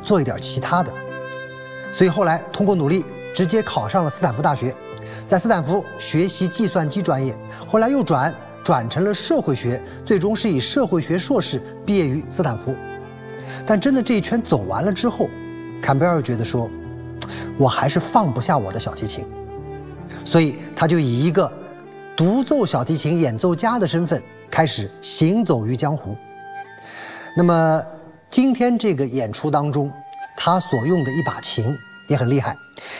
做一点其他的。所以后来通过努力，直接考上了斯坦福大学，在斯坦福学习计算机专业，后来又转成了社会学，最终是以社会学硕士毕业于斯坦福。但真的这一圈走完了之后，坎贝尔觉得说，我还是放不下我的小提琴，所以他就以一个独奏小提琴演奏家的身份开始行走于江湖。那么今天这个演出当中，他所用的一把琴也很厉害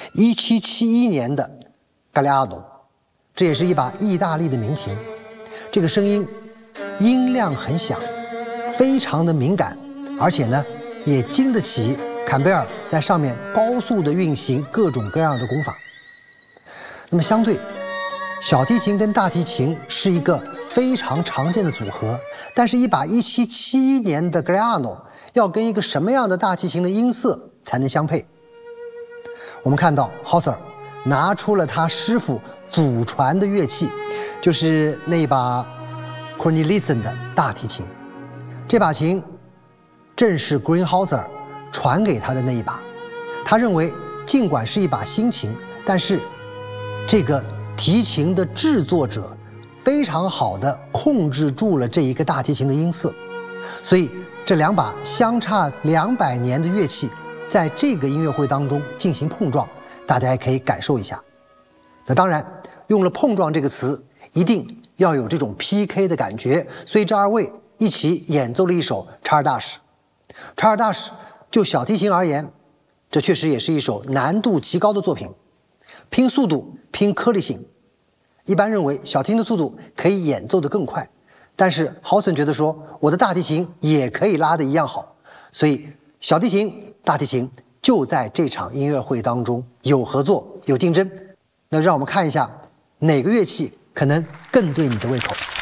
，1771年的嘎利亚诺，这也是一把意大利的名琴。这个声音音量很响，非常的敏感，而且呢也经得起坎贝尔在上面高速的运行各种各样的功法。那么相对小提琴跟大提琴是一个非常常见的组合，但是一把1771年的 Galliano 要跟一个什么样的大提琴的音色才能相配？我们看到 Hauser 拿出了他师傅祖传的乐器，就是那把 Cornelissen 的大提琴。这把琴正是 Greenhauser 传给他的那一把。他认为尽管是一把新琴，但是这个提琴的制作者非常好的控制住了这一个大提琴的音色，所以这两把相差200年的乐器在这个音乐会当中进行碰撞，大家也可以感受一下。那当然用了碰撞这个词，一定要有这种 PK 的感觉，所以这二位一起演奏了一首查尔大什。查尔大什就小提琴而言，这确实也是一首难度极高的作品，拼速度，拼颗粒性。一般认为小提琴的速度可以演奏得更快，但是豪森觉得说我的大提琴也可以拉得一样好，所以小提琴大提琴就在这场音乐会当中有合作有竞争。那让我们看一下哪个乐器可能更对你的胃口。